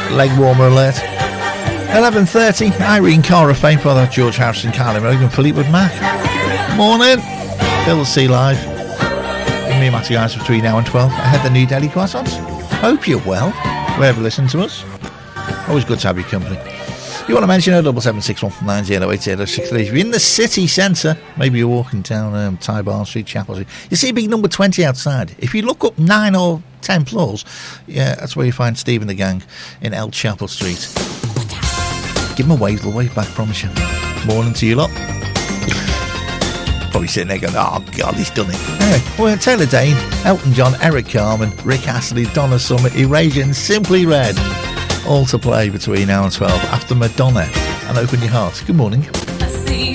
Leg warmer alert. 11:30, Irene Cara, Fame Brother, George Harrison, Carly Rogan, Fleetwood Mac. Morning. Bill C Live. Me and Matty Guys between now and 12. Ahead the New Delhi croissants. Hope you're well, wherever you listen to us. Always good to have your company. You want to mention 07761908063. If you're in the city centre, maybe you're walking down Ty Bar Street, Chapel Street, you see a big number 20 outside. If you look up 9 or 10 floors, yeah, that's where you find Steve and the gang in El Chapel Street. Give him a wave, they'll wave back, promise you. Morning to you lot. Probably sitting there going, oh God, he's done it. Anyway, we're Taylor Dane, Elton John, Eric Carmen, Rick Astley, Donna Summer, Erasure and Simply Red. All to play between now and 12 after Madonna. And open your heart. Good morning. I see